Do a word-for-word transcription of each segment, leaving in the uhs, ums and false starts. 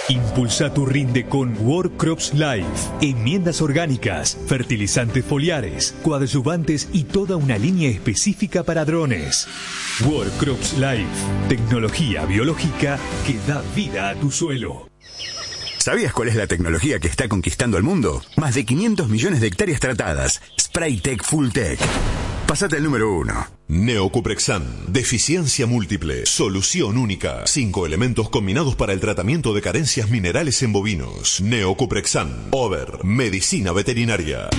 Impulsa tu rinde con World Crops Life. Enmiendas orgánicas, fertilizantes foliares, coadyuvantes y toda una línea específica para drones. World Crops Life. Tecnología biológica que da vida a tu suelo. ¿Sabías cuál es la tecnología que está conquistando el mundo? Más de quinientos millones de hectáreas tratadas. Spraytec Fulltech. Pasate el número uno. Neocuprexan. Deficiencia múltiple. Solución única. Cinco elementos combinados para el tratamiento de carencias minerales en bovinos. Neocuprexan. Over. Medicina veterinaria.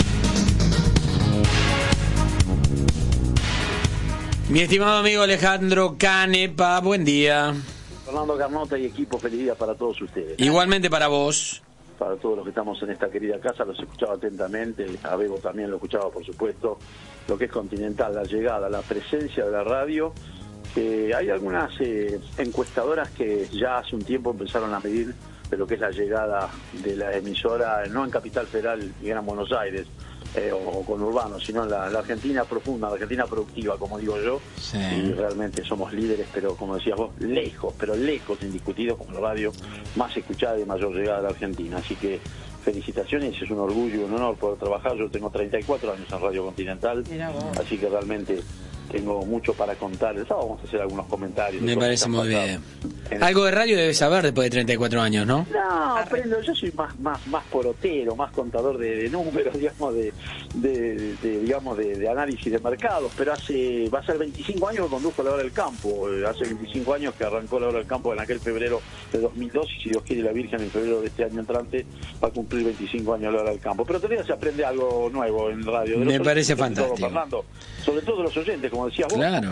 Mi estimado amigo Alejandro Canepa, buen día. Fernando Carnota y equipo, feliz día para todos ustedes. Igualmente para vos. Para todos los que estamos en esta querida casa, los escuchaba atentamente, a Bebo también lo escuchaba, por supuesto, lo que es Continental, la llegada, la presencia de la radio. Eh, hay algunas eh, encuestadoras que ya hace un tiempo empezaron a medir de lo que es la llegada de la emisora, no en Capital Federal y Gran Buenos Aires, eh, o con Urbano, sino en la, la Argentina profunda, la Argentina productiva, como digo yo, sí. Y realmente somos líderes, pero como decías vos, lejos, pero lejos, indiscutidos, como la radio más escuchada y de mayor llegada de la Argentina. Así que felicitaciones, es un orgullo y un honor poder trabajar. Yo tengo treinta y cuatro años en Radio Continental, así que realmente tengo mucho para contar. El sábado vamos a hacer algunos comentarios. Me parece muy bien. En Algo de radio debes saber después de treinta y cuatro años, ¿no? No, aprendo. Yo soy más más más porotero, más contador de, de números, digamos, de, de, de, de digamos de, de análisis de mercados. Pero hace va a ser veinticinco años que conduzco la hora del campo. Hace veinticinco años que arrancó la hora del campo en aquel febrero de dos mil dos, y si Dios quiere la Virgen en febrero de este año entrante va a cumplir veinticinco años la hora del campo. Pero todavía se aprende algo nuevo en radio. De Me parece fantástico. Todo, Fernando, sobre todo de los oyentes, como decías vos. Claro.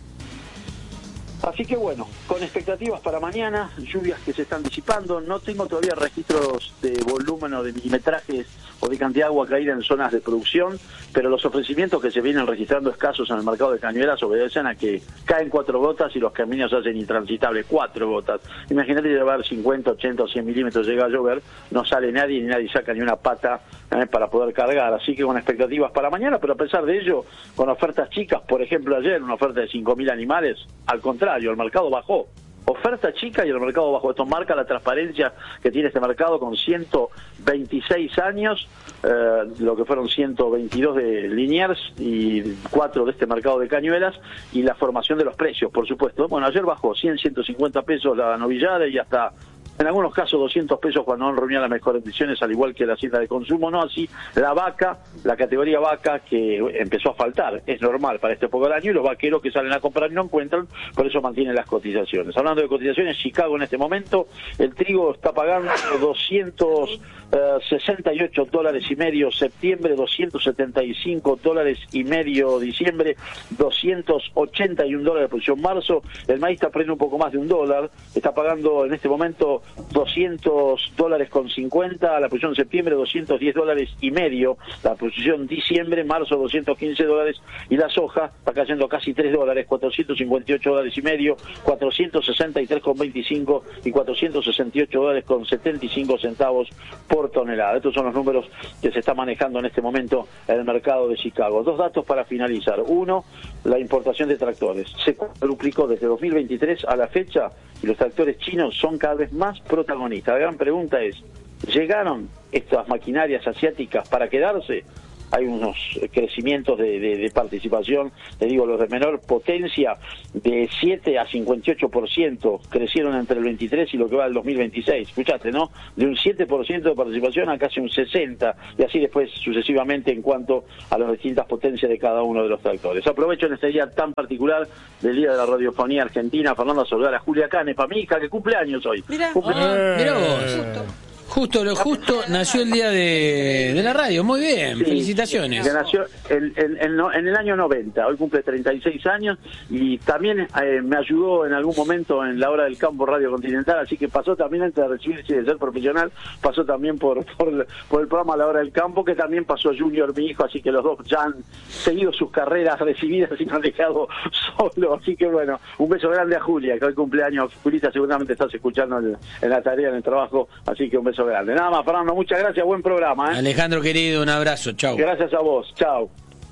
Así que bueno, con expectativas para mañana, lluvias que se están disipando. No tengo todavía registros de volumen o de milimetrajes o de cantidad de agua caída en zonas de producción, pero los ofrecimientos que se vienen registrando escasos en el mercado de Cañuelas obedecen a que caen cuatro gotas y los caminos se hacen intransitables, cuatro gotas. Imagínate llevar cincuenta, ochenta o cien milímetros, llega a llover, no sale nadie ni nadie saca ni una pata eh, para poder cargar. Así que con expectativas para mañana, pero a pesar de ello, con ofertas chicas, por ejemplo ayer una oferta de cinco mil animales, al contrario, el mercado bajó. Oferta chica y el mercado bajó. Esto marca la transparencia que tiene este mercado con ciento veintiséis años, eh, lo que fueron ciento veintidós de Liniers y cuatro de este mercado de Cañuelas, y la formación de los precios, por supuesto. Bueno, ayer bajó cien, ciento cincuenta pesos la novillada y hasta en algunos casos doscientos pesos cuando no reunía las mejores condiciones, al igual que la hacienda de consumo, no así la vaca, la categoría vaca que empezó a faltar, es normal para este época del año, y los vaqueros que salen a comprar y no encuentran, por eso mantienen las cotizaciones. Hablando de cotizaciones, Chicago en este momento, el trigo está pagando doscientos sesenta y ocho dólares y medio septiembre, doscientos setenta y cinco dólares y medio diciembre, doscientos ochenta y un dólares de posición marzo. El maíz está perdiendo un poco más de un dólar, está pagando en este momento doscientos dólares con cincuenta, la posición septiembre doscientos diez dólares y medio, la posición diciembre, marzo doscientos quince dólares, y la soja está cayendo casi tres dólares, cuatrocientos cincuenta y ocho dólares y medio, cuatrocientos sesenta y tres con veinticinco y cuatrocientos sesenta y ocho dólares con setenta y cinco centavos por tonelada. Estos son los números que se está manejando en este momento en el mercado de Chicago. Dos datos para finalizar. Uno, la importación de tractores. Se cuadruplicó desde dos mil veintitrés a la fecha y los tractores chinos son cada vez más protagonistas. La gran pregunta es, ¿llegaron estas maquinarias asiáticas para quedarse? Hay unos crecimientos de, de, de participación, te digo, los de menor potencia, de siete a cincuenta y ocho por ciento crecieron entre el veintitrés y lo que va del dos mil veintiséis. Escuchaste, ¿no? De un siete por ciento de participación a casi un sesenta por ciento, y así después sucesivamente en cuanto a las distintas potencias de cada uno de los tractores. Aprovecho en este día tan particular del Día de la Radiofonía Argentina, Fernando, a saludar a Julia Canepa, mi hija, que cumple años hoy. Mirá, ah, mirá vos. Justo, lo justo nació el día de, de la radio, muy bien, sí, felicitaciones. Que nació en, en, en, en el año noventa, hoy cumple treinta y seis años, y también eh, me ayudó en algún momento en la hora del campo Radio Continental, así que pasó también, antes de recibirse y de ser profesional, pasó también por, por, por el programa La Hora del Campo, que también pasó Junior, mi hijo, así que los dos ya han seguido sus carreras recibidas y no han dejado solo, así que bueno, un beso grande a Julia, que hoy cumpleaños. Julita, seguramente estás escuchando en, en la tarea, en el trabajo, así que un beso grande. Nada más, Fernando, muchas gracias, buen programa, ¿eh? Alejandro querido, un abrazo, chau. Gracias a vos, chau.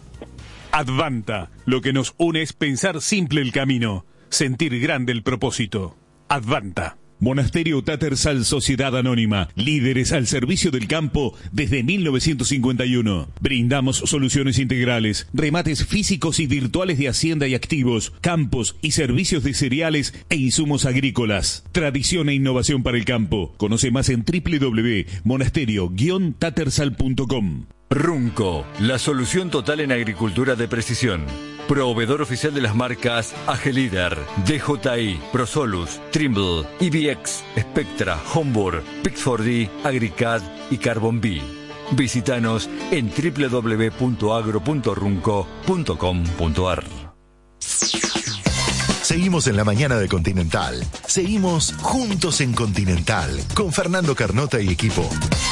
Advanta, lo que nos une es pensar simple el camino, sentir grande el propósito. Advanta. Monasterio Tattersall Sociedad Anónima, líderes al servicio del campo desde mil novecientos cincuenta y uno. Brindamos soluciones integrales, remates físicos y virtuales de hacienda y activos, campos y servicios de cereales e insumos agrícolas. Tradición e innovación para el campo. Conoce más en doble u doble u doble u punto monasterio guion tattersall punto com. Runco, la solución total en agricultura de precisión. Proveedor oficial de las marcas Agelider, D J I, Prosolus, Trimble, I B X, Spectra, Homburg, Pixford D, Agricad y Carbon B. Visítanos en doble u doble u doble u punto agro punto runco punto com punto ar. Seguimos en la mañana de Continental. Seguimos juntos en Continental con Fernando Carnota y equipo.